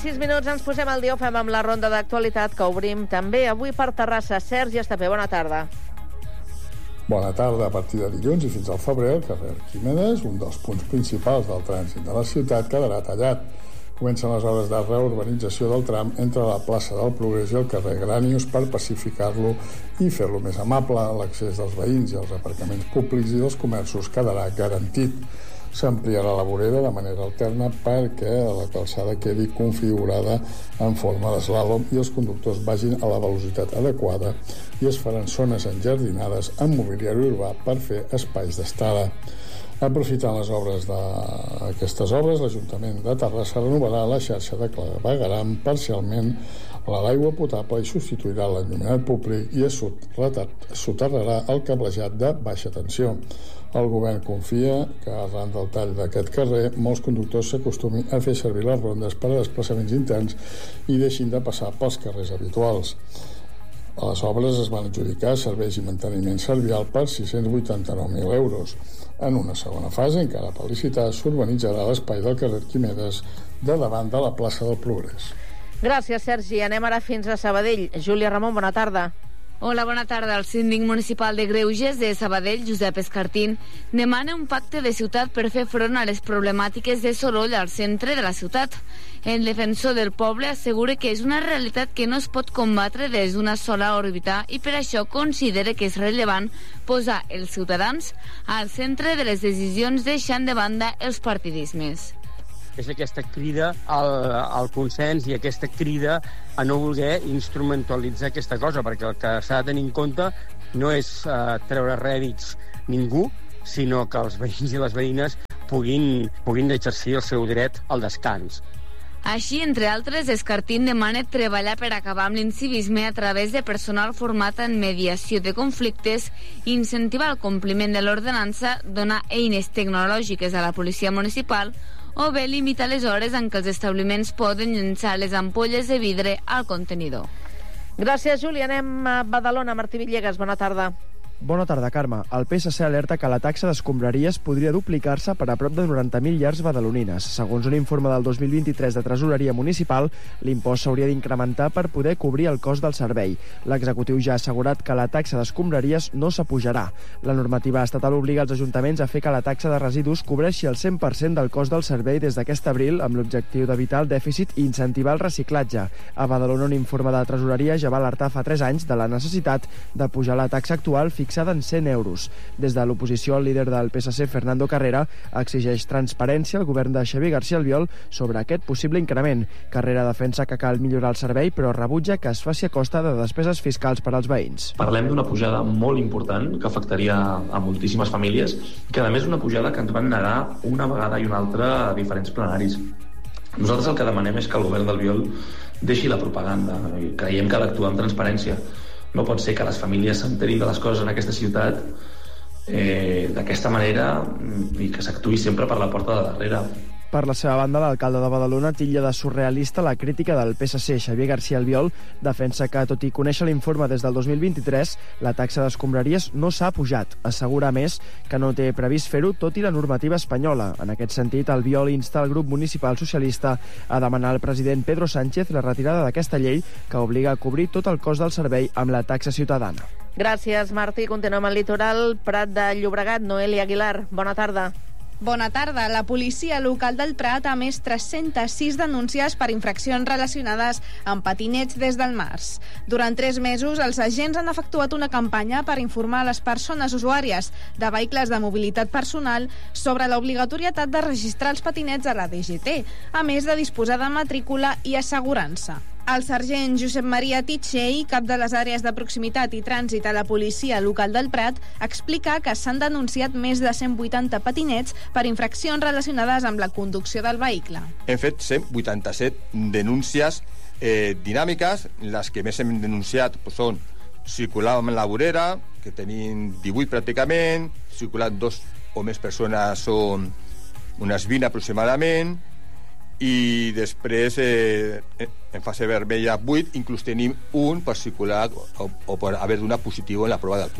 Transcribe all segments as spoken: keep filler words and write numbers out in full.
sis minuts, ens posem al dia, ho fem amb la ronda d'actualitat que obrim també avui per Terrassa. Sergi Estapé, bona tarda. Bona tarda. A partir de dilluns i fins al febrer, el carrer Arquimedes, un dels punts principals del trànsit de la ciutat, quedarà tallat. Comencen les obres de reurbanització del tram entre la plaça del Progrés i el carrer Grànius per pacificar-lo i fer-lo més amable. L'accés dels veïns i els aparcaments públics i dels comerços quedarà garantit. S'ampliarà la vorera de manera alterna perquè la calçada quedi configurada en forma d'eslàlom i els conductors vagin a la velocitat adequada i es faran zones enjardinades amb mobiliari urbà per fer espais d'estada. Aprofitant les obres d'aquestes obres, l'Ajuntament de Terrassa renovarà la xarxa de clavegueram parcialment a l'aigua potable i substituirà l'enllumenat públic i es soterrarà el cablejat de baixa tensió. El govern confia que arran del tall d'aquest carrer molts conductors s'acostumin a fer servir les rondes per a desplaçaments interns i deixin de passar pels carrers habituals. A les obres es van adjudicar serveis i manteniment servial per sis-cents vuitanta-nou mil euros. En una segona fase, encara per licitar, s'urbanitzarà l'espai del carrer Arquimedes de davant de la plaça del Progrés. Gràcies, Sergi. Anem ara fins a Sabadell. Júlia Ramon, bona tarda. Hola, bona tarda. El síndic municipal de Greuges de Sabadell, Josep Escartín, demana un pacte de ciutat per fer front a les problemàtiques de soroll al centre de la ciutat. El defensor del poble assegura que és una realitat que no es pot combatre des d'una sola òrbita i per això considera que és rellevant posar els ciutadans al centre de les decisions deixant de banda els partidismes. És aquesta crida al, al consens i aquesta crida a no voler instrumentalitzar aquesta cosa, perquè el que s'ha de tenir en compte no és uh, treure rèdits ningú, sinó que els veïns i les veïnes puguin, puguin exercir el seu dret al descans. Així, entre altres, Escartín demana treballar per acabar amb l'incivisme a través de personal format en mediació de conflictes, incentivar el compliment de l'ordenança, donar eines tecnològiques a la policia municipal o bé limitar les hores en què els establiments poden llençar les ampolles de vidre al contenidor. Gràcies, Júlia. Anem a Badalona. Martí Villegas, bona tarda. Bona tarda, Carme. El P S C alerta que la taxa d'escombraries podria duplicar-se per a prop de noranta mil llars badalonines. Segons un informe del dos mil vint-i-tres de Tresoreria Municipal, l'impost s'hauria d'incrementar per poder cobrir el cost del servei. L'executiu ja ha assegurat que la taxa d'escombraries no s'apujarà. La normativa estatal obliga els ajuntaments a fer que la taxa de residus cobreixi el cent per cent del cost del servei des d'aquest abril, amb l'objectiu d'evitar el dèficit i incentivar el reciclatge. A Badalona, un informe de la Tresoreria ja va alertar fa tres anys de la necessitat de pujar la taxa actual fixada en cent euros. Des de l'oposició, el líder del P S C, Fernando Carrera, exigeix transparència al govern de Xavier García Albiol sobre aquest possible increment. Carrera defensa que cal millorar el servei, però rebutja que es faci a costa de despeses fiscals per als veïns. Parlem d'una pujada molt important que afectaria a moltíssimes famílies i que, a més, una pujada que ens van negar una vegada i una altra a diferents plenaris. Nosaltres el que demanem és que el govern d'Albiol deixi la propaganda i creiem que ha d'actuar amb transparència. No pot ser que les famílies s'enterin de les coses en aquesta ciutat eh, d'aquesta manera i que s'actuï sempre per la porta de darrere. Per la seva banda, l'alcalde de Badalona titlla de surrealista la crítica del P S C. Xavier García Albiol defensa que, tot i conèixer l'informe des del dos mil vint-i-tres, la taxa d'escombraries no s'ha pujat. Assegura, més, que no té previst fer-ho tot i la normativa espanyola. En aquest sentit, Albiol insta el grup municipal socialista a demanar al president Pedro Sánchez la retirada d'aquesta llei que obliga a cobrir tot el cost del servei amb la taxa ciutadana. Gràcies, Martí. Continuem al litoral. Prat de Llobregat, Noelia Aguilar. Bona tarda. Bona tarda. La policia local del Prat ha emès tres-centes sis denúncies per infraccions relacionades amb patinets des del març. Durant tres mesos, els agents han efectuat una campanya per informar a les persones usuàries de vehicles de mobilitat personal sobre l'obligatorietat de registrar els patinets a la D G T, a més de disposar de matrícula i assegurança. El sergent Josep Maria Titxell, cap de les àrees de proximitat i trànsit a la policia local del Prat, explica que s'han denunciat més de cent vuitanta patinets per infraccions relacionades amb la conducció del vehicle. Hem fet cent vuitanta-set denúncies eh, dinàmiques. Les que més hem denunciat pues, són circular amb la vorera, que tenim divuit pràcticament, circular dos o més persones són unes vint aproximadament, i després eh, en fase vermella vuit, inclús tenim un per circular o, o per haver donat positiu en la prova d'alcohol.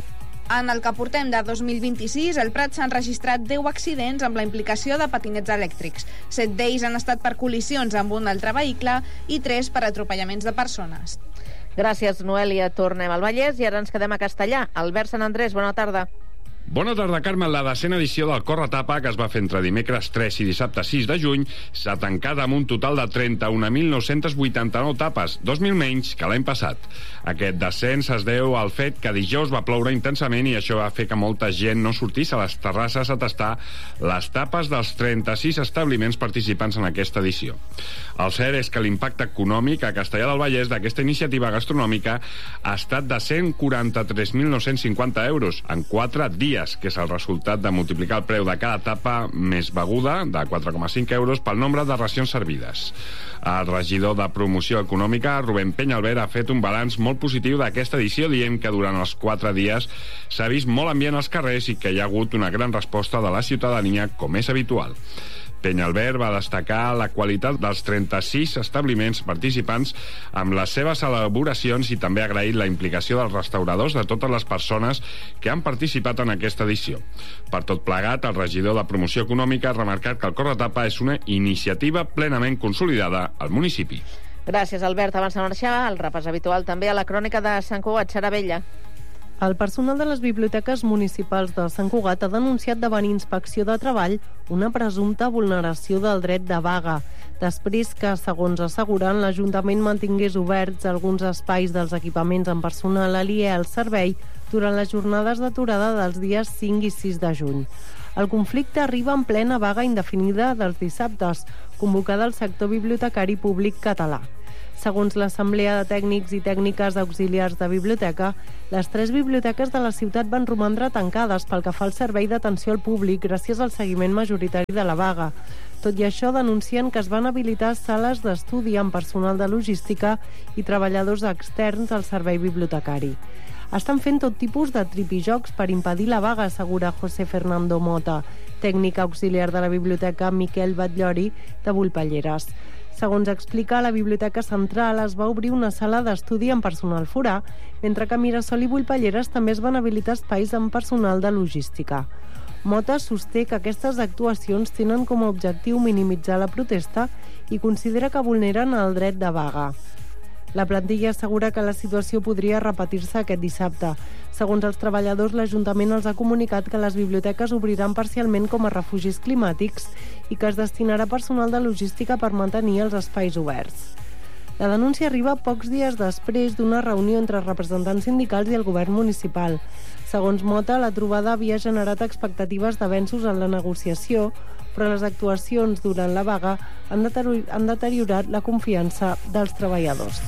En el que portem de dos mil vint-i-sis, al Prat s'han registrat deu accidents amb la implicació de patinets elèctrics. Set d'ells han estat per col·lisions amb un altre vehicle i tres per atropellaments de persones. Gràcies, Noèlia. Tornem al Vallès i ara ens quedem a Castellà. Albert Sant Andrés, bona tarda. Bona tarda, Carme. La desena edició del Corre-Tapa, que es va fer entre dimecres tres i dissabte sis de juny, s'ha tancat amb un total de trenta-un mil nou-cents vuitanta-nou tapes, dos mil menys que l'any passat. Aquest descens es deu al fet que dijous va ploure intensament i això va fer que molta gent no sortís a les terrasses a tastar les tapes dels trenta-sis establiments participants en aquesta edició. El cert és que l'impacte econòmic a Castellà del Vallès d'aquesta iniciativa gastronòmica ha estat de cent quaranta-tres mil nou-cents cinquanta euros en quatre dies, que és el resultat de multiplicar el preu de cada tapa més beguda, de quatre coma cinc euros, pel nombre de racions servides. El regidor de Promoció Econòmica, Rubén Peñalver, ha fet un balanç molt positiu d'aquesta edició, dient que durant els quatre dies s'ha vist molt ambient als carrers i que hi ha hagut una gran resposta de la ciutadania, com és habitual. Peñalver va destacar la qualitat dels trenta-sis establiments participants amb les seves elaboracions i també ha agraït la implicació dels restauradors de totes les persones que han participat en aquesta edició. Per tot plegat, el regidor de Promoció Econòmica ha remarcat que el Corre-Tapa és una iniciativa plenament consolidada al municipi. Gràcies, Albert. Abans de marxar, el repàs habitual també a la crònica de Sant Cugat, Sara Vella. El personal de les biblioteques municipals de Sant Cugat ha denunciat davant Inspecció de Treball una presumpta vulneració del dret de vaga, després que, segons asseguren, l'Ajuntament mantingués oberts alguns espais dels equipaments amb personal aliè al servei durant les jornades d'aturada dels dies cinc i sis de juny. El conflicte arriba en plena vaga indefinida dels dissabtes, convocada al sector bibliotecari públic català. Segons l'Assemblea de Tècnics i Tècniques Auxiliars de Biblioteca, les tres biblioteques de la ciutat van romandre tancades pel que fa al servei d'atenció al públic gràcies al seguiment majoritari de la vaga. Tot i això, denuncien que es van habilitar sales d'estudi amb personal de logística i treballadors externs al servei bibliotecari. Estan fent tot tipus de tripijocs per impedir la vaga, assegura José Fernando Mota, tècnic auxiliar de la biblioteca Miquel Batllori de Bullpalleres. Segons explica, a la Biblioteca Central es va obrir una sala d'estudi amb personal forà, mentre que a Mirasol i Bullpalleres també es van habilitar espais amb personal de logística. Mota sosté que aquestes actuacions tenen com a objectiu minimitzar la protesta i considera que vulneren el dret de vaga. La plantilla assegura que la situació podria repetir-se aquest dissabte. Segons els treballadors, l'Ajuntament els ha comunicat que les biblioteques obriran parcialment com a refugis climàtics i que es destinarà personal de logística per mantenir els espais oberts. La denúncia arriba pocs dies després d'una reunió entre representants sindicals i el govern municipal. Segons Mota, la trobada havia generat expectatives d'avenços en la negociació, però les actuacions durant la vaga han deteriorat la confiança dels treballadors.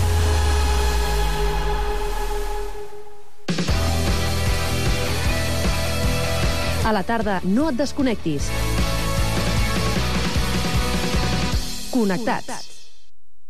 A la tarda, no et desconnectis. Connectats.